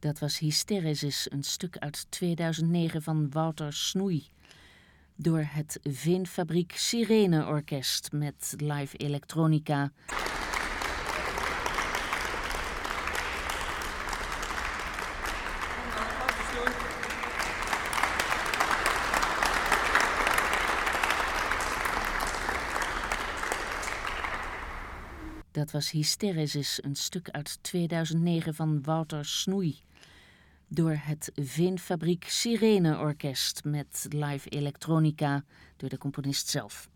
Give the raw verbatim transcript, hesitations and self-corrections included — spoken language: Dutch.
Dat was Hysteresis, een stuk uit tweeduizend negen van Wouter Snoei. Door het Veenfabriek Sirene Orkest met live elektronica. Dat was Hysteresis, een stuk uit tweeduizend negen van Wouter Snoei. Door het Veenfabriek Sirene Orkest met live elektronica, door de componist zelf.